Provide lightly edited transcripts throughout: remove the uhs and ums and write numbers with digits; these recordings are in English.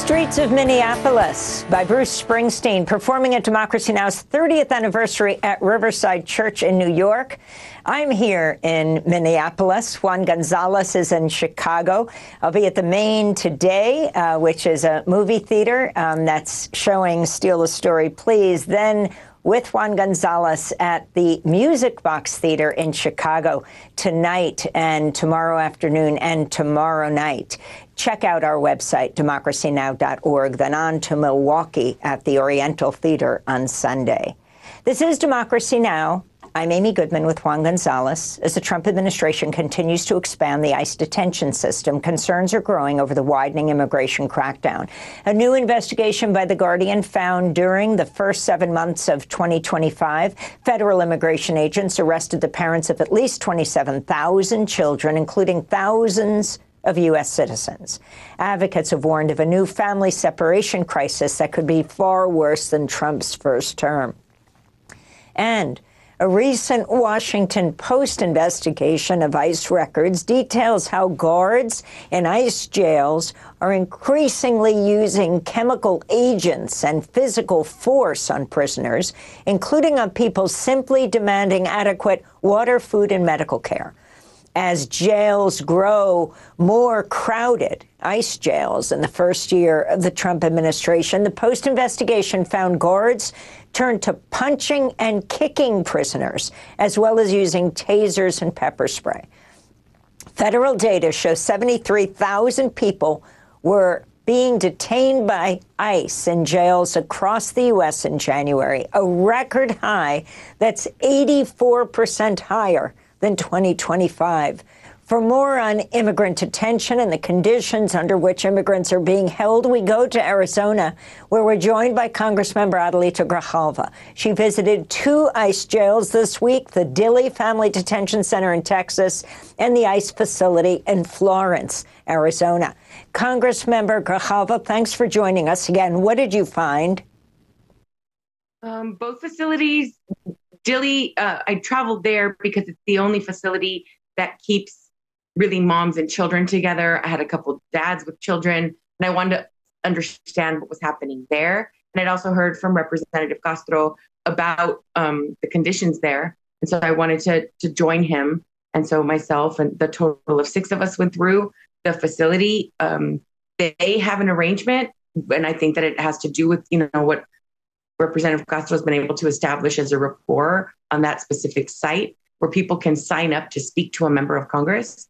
Streets of Minneapolis by Bruce Springsteen, performing at Democracy Now!'s 30th anniversary at Riverside Church in New York. I'm here in Minneapolis. Juan Gonzalez is in Chicago. I'll be at the Main today, which is a movie theater that's showing Steal the Story, Please. Then with Juan Gonzalez at the Music Box Theater in Chicago tonight and tomorrow afternoon and tomorrow night. Check out our website, democracynow.org, then on to Milwaukee at the Oriental Theater on Sunday. This is Democracy Now! I'm Amy Goodman with Juan Gonzalez. As the Trump administration continues to expand the ICE detention system, concerns are growing over the widening immigration crackdown. A new investigation by The Guardian found during the first 7 months of 2025, federal immigration agents arrested the parents of at least 27,000 children, including thousands of U.S. citizens. Advocates have warned of a new family separation crisis that could be far worse than Trump's first term. And a recent Washington Post investigation of ICE records details how guards in ICE jails are increasingly using chemical agents and physical force on prisoners, including on people simply demanding adequate water, food, and medical care. As jails grow more crowded, ICE jails in the first year of the Trump administration, the Post investigation found guards turned to punching and kicking prisoners, as well as using tasers and pepper spray. Federal data shows 73,000 people were being detained by ICE in jails across the U.S. in January, a record high that's 84% higher than 2025. For more on immigrant detention and the conditions under which immigrants are being held, we go to Arizona, where we're joined by Congressmember Adelita Grijalva. She visited 2 ICE jails this week, the Dilley Family Detention Center in Texas and the ICE facility in Florence, Arizona. Congressmember Grijalva, thanks for joining us again. What did you find? Both facilities. Dilley, I traveled there because it's the only facility that keeps really moms and children together. I had a couple dads with children, and I wanted to understand what was happening there. And I'd also heard from Representative Castro about the conditions there. And so I wanted to join him. And so myself and the total of 6 of us went through the facility. They have an arrangement, and I think that it has to do with, what Representative Castro has been able to establish as a rapport on that specific site where people can sign up to speak to a member of Congress.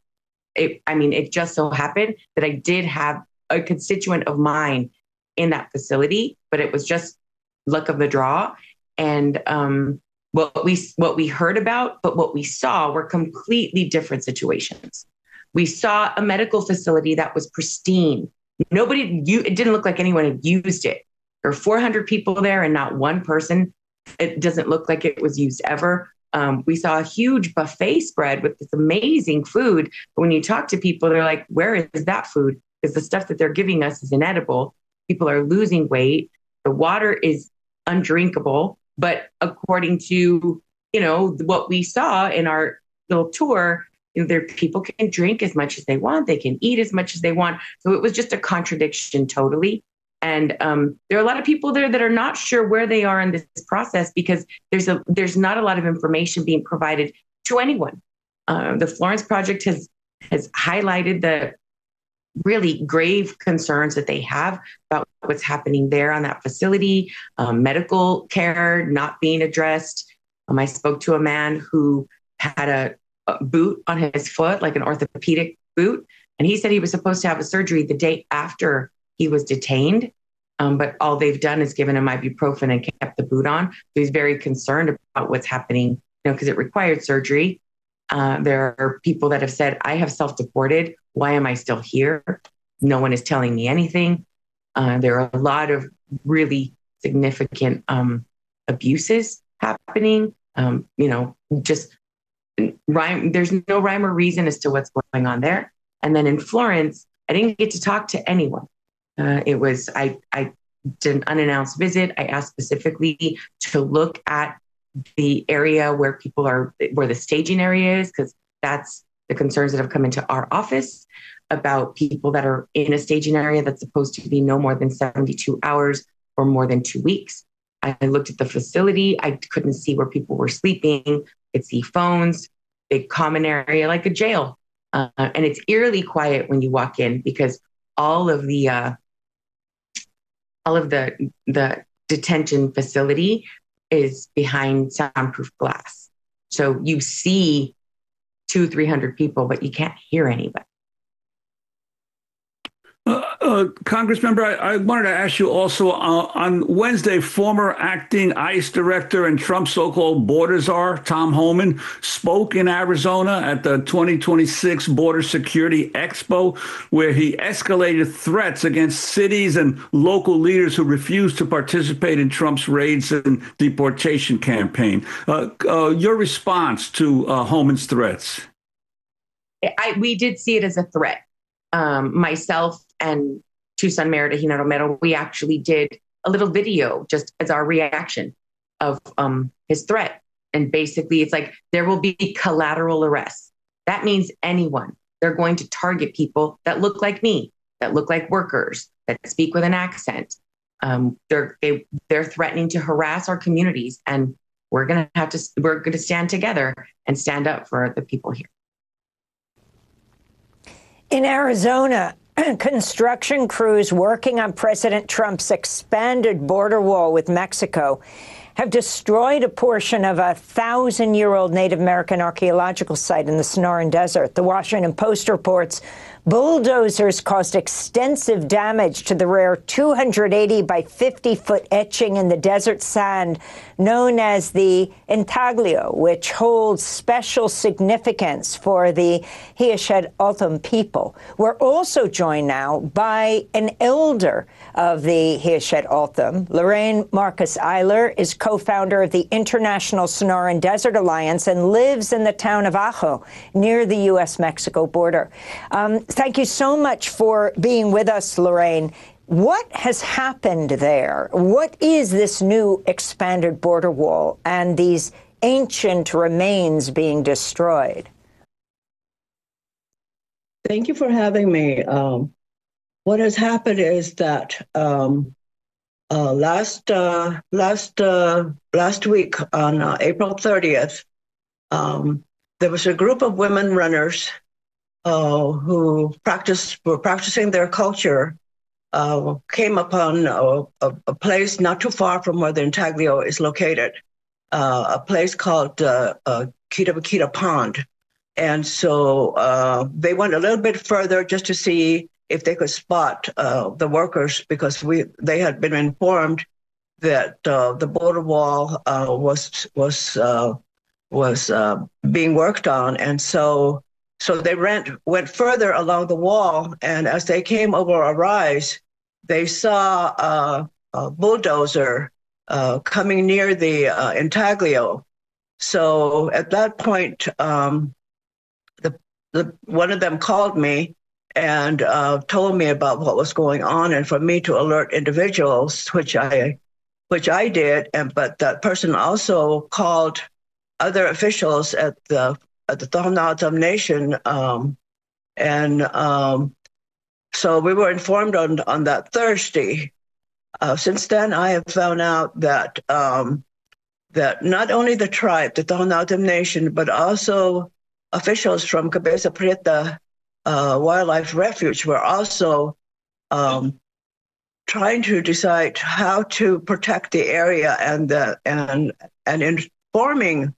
It just so happened that I did have a constituent of mine in that facility, but it was just luck of the draw. And what we heard about, but what we saw were completely different situations. We saw a medical facility that was pristine. It didn't look like anyone had used it. There are 400 people there and not one person. It doesn't look like it was used ever. We saw a huge buffet spread with this amazing food. But when you talk to people, they're like, where is that food? Because the stuff that they're giving us is inedible. People are losing weight. The water is undrinkable. But according to, what we saw in our little tour, people can drink as much as they want. They can eat as much as they want. So it was just a contradiction totally. And there are a lot of people there that are not sure where they are in this process because there's not a lot of information being provided to anyone. The Florence Project has highlighted the really grave concerns that they have about what's happening there on that facility, medical care not being addressed. I spoke to a man who had a boot on his foot, like an orthopedic boot, and he said he was supposed to have a surgery the day after he was detained, but all they've done is given him ibuprofen and kept the boot on. So he's very concerned about what's happening, because it required surgery. There are people that have said, I have self-deported. Why am I still here? No one is telling me anything. There are a lot of really significant abuses happening. There's no rhyme or reason as to what's going on there. And then in Florence, I didn't get to talk to anyone. I did an unannounced visit. I asked specifically to look at the area where where the staging area is, because that's the concerns that have come into our office. about people that are in a staging area that's supposed to be no more than 72 hours or more than 2 weeks. I looked at the facility. I couldn't see where people were sleeping. I could see phones, big common area like a jail. And it's eerily quiet when you walk in because all of the detention facility is behind soundproof glass. So you see 200-300 people, but you can't hear anybody. Congressmember, I wanted to ask you also, on Wednesday, former acting ICE director and Trump so-called border czar, Tom Homan, spoke in Arizona at the 2026 Border Security Expo, where he escalated threats against cities and local leaders who refused to participate in Trump's raids and deportation campaign. Your response to Homan's threats? We did see it as a threat. Myself and Tucson Mayor Regina Romero, we actually did a little video just as our reaction of his threat. And basically, it's like there will be collateral arrests. That means anyone. They're going to target people that look like me, that look like workers, that speak with an accent. They're threatening to harass our communities, and we're going to stand together and stand up for the people here. In Arizona, construction crews working on President Trump's expanded border wall with Mexico have destroyed a portion of a 1,000-year-old Native American archaeological site in the Sonoran Desert. The Washington Post reports bulldozers caused extensive damage to the rare 280 by 50-foot etching in the desert sand known as the intaglio, which holds special significance for the Hiashet-Altham people. We're also joined now by an elder of the Hiashet-Altham. Lorraine Marcus Eiler is co-founder of the International Sonoran Desert Alliance and lives in the town of Ajo near the U.S.-Mexico border. Thank you so much for being with us, Lorraine. What has happened there? What is this new expanded border wall and these ancient remains being destroyed? Thank you for having me. What has happened is that last week on April 30th, there was a group of women runners who were practicing their culture, came upon a place not too far from where the intaglio is located, a place called Kita Pond. And so they went a little bit further just to see if they could spot the workers, because they had been informed that the border wall was being worked on, and so they went further along the wall, and as they came over a rise, they saw a bulldozer coming near the intaglio. So at that point, one of them called me and told me about what was going on, and for me to alert individuals, which I did. But that person also called other officials at the Tohono O'odham Nation, so we were informed on that Thursday. Since then, I have found out that that not only the tribe, the Tohono O'odham Nation, but also officials from Cabeza Prieta Wildlife Refuge were also trying to decide how to protect the area and informing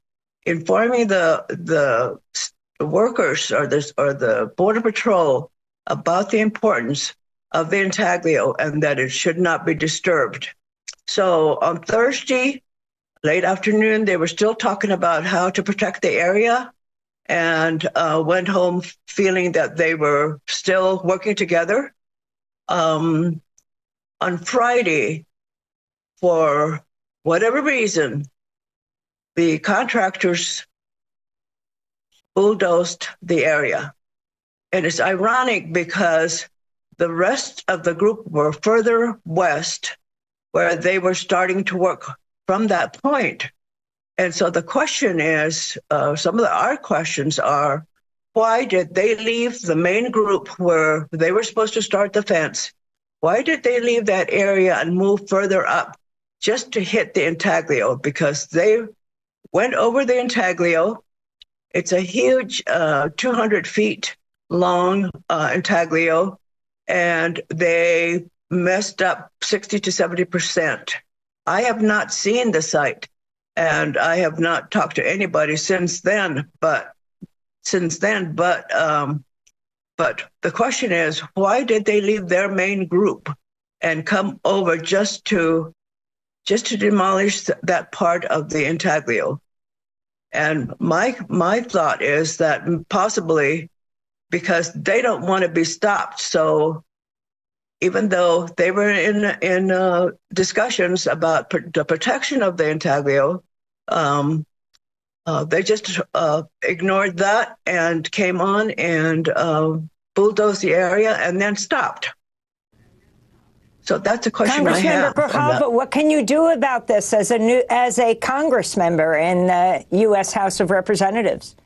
the workers or the Border Patrol about the importance of the intaglio and that it should not be disturbed. So on Thursday, late afternoon, they were still talking about how to protect the area, and went home feeling that they were still working together. On Friday, for whatever reason, the contractors bulldozed the area. And it's ironic because the rest of the group were further west, where they were starting to work from that point. And so the question is, some of our questions are, why did they leave the main group where they were supposed to start the fence? Why did they leave that area and move further up just to hit the intaglio? Because they went over the intaglio. It's a huge 200 feet long intaglio, and they messed up 60 to 70%. I have not seen the site, and I have not talked to anybody since then. But the question is, why did they leave their main group and come over just to demolish that part of the intaglio? And my thought is that possibly because they don't want to be stopped. So even though they were in discussions about the protection of the intaglio, they just ignored that and came on and bulldozed the area and then stopped. So that's a question I have. Congressmember Grijalva, what can you do about this as a Congress member in the U.S. House of Representatives?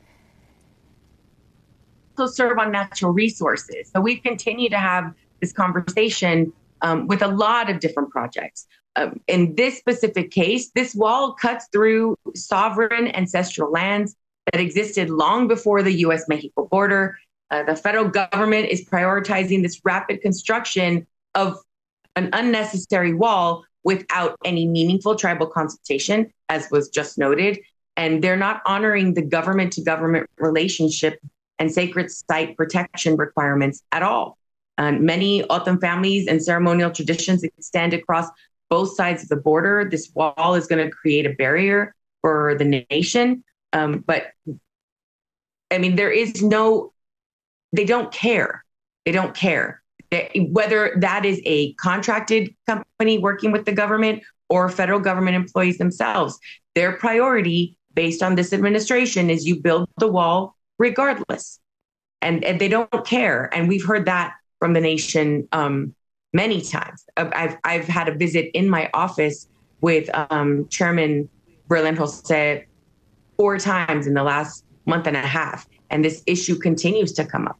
Also serve on natural resources. So we've continued to have this conversation with a lot of different projects. In this specific case, this wall cuts through sovereign ancestral lands that existed long before the U.S.-Mexico border. The federal government is prioritizing this rapid construction of an unnecessary wall without any meaningful tribal consultation, as was just noted. And they're not honoring the government-to-government relationship and sacred site protection requirements at all. Many O'odham families and ceremonial traditions extend across both sides of the border. This wall is going to create a barrier for the nation. But I mean, they don't care. They don't care. Whether that is a contracted company working with the government or federal government employees themselves, their priority based on this administration is you build the wall regardless. And they don't care. And we've heard that from the nation many times. I've had a visit in my office with Chairman Berlin-Jose 4 times in the last month and a half. And this issue continues to come up.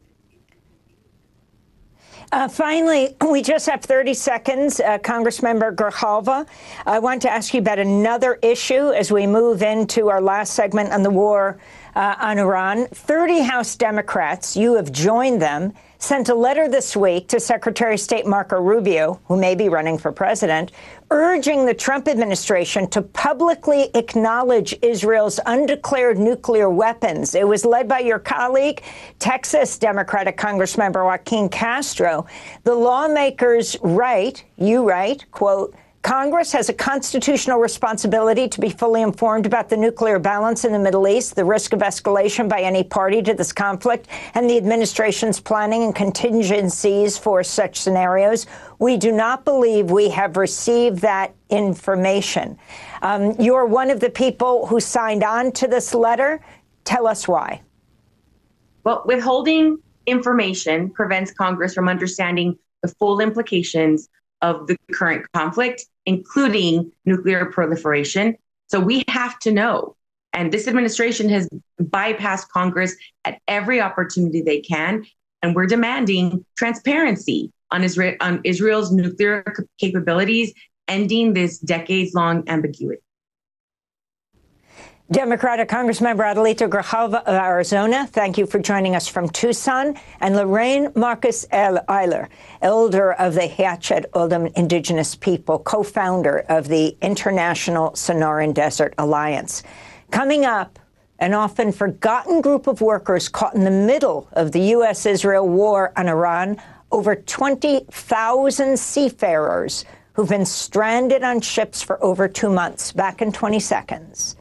Finally, we just have 30 seconds. Congressmember Grijalva, I want to ask you about another issue as we move into our last segment on the war on Iran. 30 House Democrats, you have joined them, sent a letter this week to Secretary of State Marco Rubio, who may be running for president, urging the Trump administration to publicly acknowledge Israel's undeclared nuclear weapons. It was led by your colleague, Texas Democratic Congressmember Joaquin Castro. The lawmakers write, quote, Congress has a constitutional responsibility to be fully informed about the nuclear balance in the Middle East, the risk of escalation by any party to this conflict, and the administration's planning and contingencies for such scenarios. We do not believe we have received that information. You're one of the people who signed on to this letter. Tell us why. Well, withholding information prevents Congress from understanding the full implications of the current conflict, including nuclear proliferation. So we have to know. And this administration has bypassed Congress at every opportunity they can. And we're demanding transparency on Israel's nuclear capabilities, ending this decades-long ambiguity. Democratic Congressmember Adelito Grijalva of Arizona, thank you for joining us from Tucson. And Lorraine Marcus Eyler, elder of the Hetchet O'odham Indigenous People, co-founder of the International Sonoran Desert Alliance. Coming up, an often forgotten group of workers caught in the middle of the U.S.-Israel war on Iran, over 20,000 seafarers who've been stranded on ships for over 2 months. Back in 20 seconds.